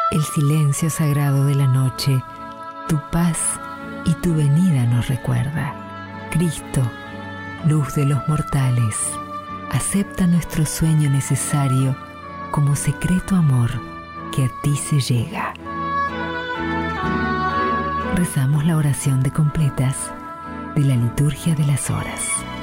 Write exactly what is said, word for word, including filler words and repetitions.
El silencio sagrado de la noche, tu paz y tu venida nos recuerda. Cristo, luz de los mortales, acepta nuestro sueño necesario como secreto amor que a ti se llega. Rezamos la oración de completas de la liturgia de las horas.